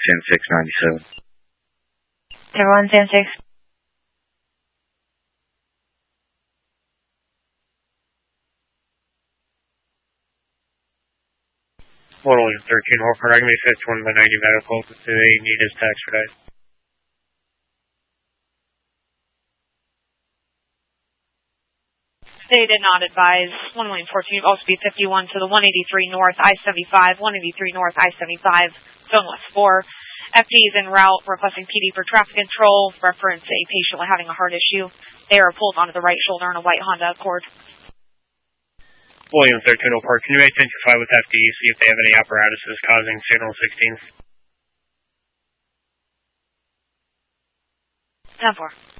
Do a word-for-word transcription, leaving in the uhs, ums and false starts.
San six ninety-seven. Everyone, San six. one one thirteen Horford, I can be fifty-one by ninety medical, but they need his tax for that. They did not advise one one fourteen, also be fifty-one to the one eighty-three North I seventy-five, one eighty-three North I seventy-five, Zone West four. F D is en route, requesting P D for traffic control, reference a patient having a heart issue. They are pulled onto the right shoulder in a white Honda Accord. William thirteen oh Park, can you identify with F D, see if they have any apparatuses causing signal sixteen? ten four.